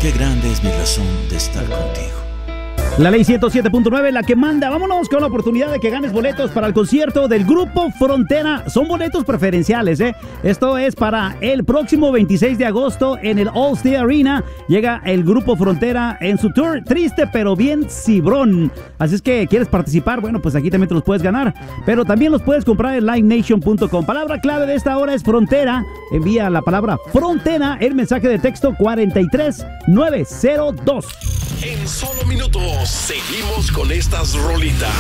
Qué grande es mi razón de estar contigo. La ley 107.9, la que manda. Vámonos con la oportunidad de que ganes boletos para el concierto del Grupo Frontera. Son boletos preferenciales, ¿eh? Esto es para el próximo 26 de agosto en el All-State Arena. Llega el Grupo Frontera en su tour triste pero bien cibrón. Así es que, ¿quieres participar? Bueno, pues aquí también te los puedes ganar. Pero también los puedes comprar en livenation.com. Palabra clave de esta hora es Frontera. Envía la palabra Frontera, el mensaje de texto 43902. En solo minutos seguimos con estas rolitas.